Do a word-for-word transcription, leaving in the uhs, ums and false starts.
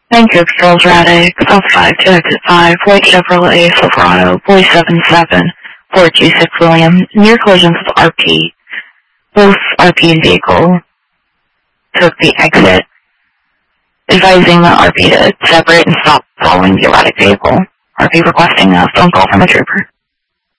Vancouver Girls Radix, South five to exit five, White Chevrolet Silverado, Boy seven seven, four two six William, near collisions with R P. Both R P and vehicle took the exit, advising the R P to separate and stop following the erratic vehicle. R P requesting a phone call from a trooper.